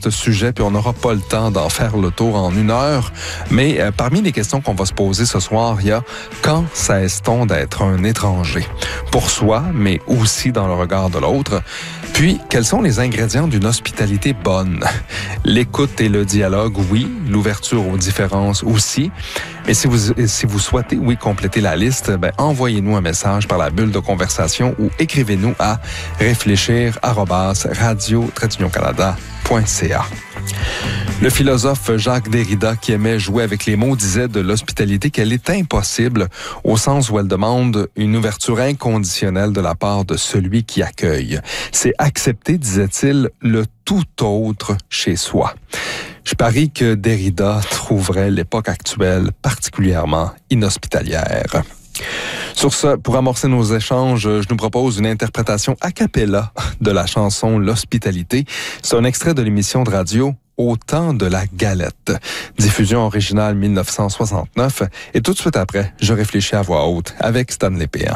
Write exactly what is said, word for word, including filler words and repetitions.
vaste sujet, puis on n'aura pas le temps d'en faire le tour en une heure. Mais euh, parmi les questions qu'on va se poser ce soir, il y a « Quand cesse-t-on d'être un étranger? » Pour soi, mais aussi dans le regard de l'autre. Puis, quels sont les ingrédients d'une hospitalité bonne? L'écoute et le dialogue, oui. L'ouverture aux différences aussi. Mais si vous, si vous souhaitez, oui, compléter la liste, ben, envoyez-nous un message par la bulle de conversation ou écrivez-nous à réfléchir arobase radio tiret union canada point c a. Le philosophe Jacques Derrida, qui aimait jouer avec les mots, disait de l'hospitalité qu'elle est impossible au sens où elle demande une ouverture inconditionnelle de la part de celui qui accueille. C'est accepter, disait-il, le tout autre chez soi. Je parie que Derrida trouverait l'époque actuelle particulièrement inhospitalière. Sur ce, pour amorcer nos échanges, je nous propose une interprétation a cappella de la chanson L'Hospitalité. C'est un extrait de l'émission de radio Au temps de la galette. Diffusion originale mille neuf cent soixante-neuf. Et tout de suite après, je réfléchis à voix haute avec Stanley Péan.